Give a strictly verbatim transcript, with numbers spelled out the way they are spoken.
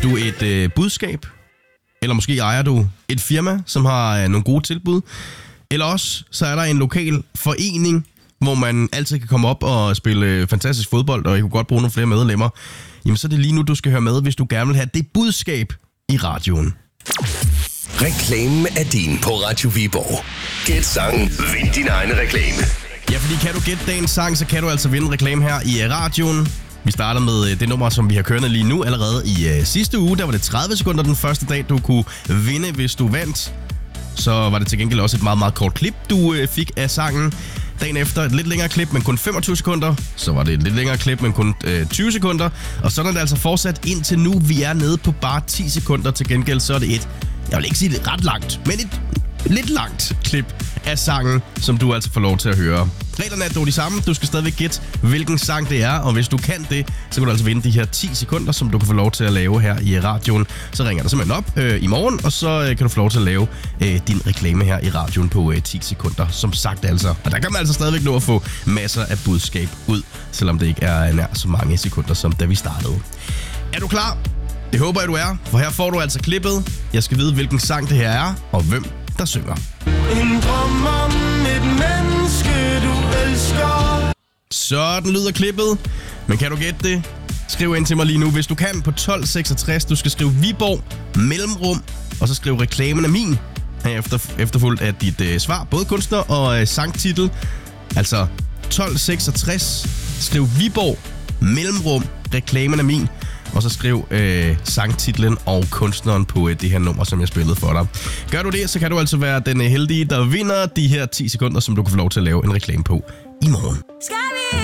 du et øh, budskab? Eller måske ejer du et firma, som har øh, nogle gode tilbud? Eller også så er der en lokal forening, hvor man altid kan komme op og spille fantastisk fodbold, og I kunne godt bruge nogle flere medlemmer. Jamen så er det lige nu, du skal høre med, hvis du gerne vil have det budskab i radioen. Reklamen er din på Radio Viborg. Gæt sangen, vind din egen reklame. Ja, fordi kan du gætte dagens sang, så kan du altså vinde reklame her i radioen. Vi starter med det nummer, som vi har kørende lige nu. Allerede i uh, sidste uge, der var det tredive sekunder den første dag, du kunne vinde, hvis du vandt. Så var det til gengæld også et meget, meget kort klip, du uh, fik af sangen. Dagen efter et lidt længere klip, men kun femogtyve sekunder. Så var det et lidt længere klip, men kun uh, tyve sekunder. Og sådan er det altså fortsat indtil nu. Vi er nede på bare ti sekunder. Til gengæld så er det et, jeg vil ikke sige det ret langt, men et lidt langt klip af sangen, som du altså får lov til at høre. Reglerne er dog de samme. Du skal stadigvæk gætte, hvilken sang det er, og hvis du kan det, så kan du altså vinde de her ti sekunder, som du kan få lov til at lave her i radioen. Så ringer der simpelthen op øh, i morgen, og så øh, kan du få lov til at lave øh, din reklame her i radioen på øh, ti sekunder, som sagt altså. Og der kan man altså stadigvæk nå at få masser af budskab ud, selvom det ikke er nær så mange sekunder, som da vi startede. Er du klar? Det håber jeg, du er, for her får du altså klippet. Jeg skal vide, hvilken sang det her er, og hvem der synger. En drøm om et menneske, du elsker. Sådan lyder klippet. Men kan du gætte det? Skriv ind til mig lige nu, hvis du kan, på tolv seksogtres. Du skal skrive Viborg, mellemrum, og så skriv reklamen af min. Efter, efterfulgt af dit øh, svar, både kunstner og øh, sangtitel. Altså tolv seksogtres. Skriv Viborg, mellemrum, reklamen af min. Og så skriv øh, sangtitlen og kunstneren på øh, det her nummer, som jeg spillede for dig. Gør du det, så kan du altså være den heldige, der vinder de her ti sekunder, som du kan få lov til at lave en reklame på i morgen.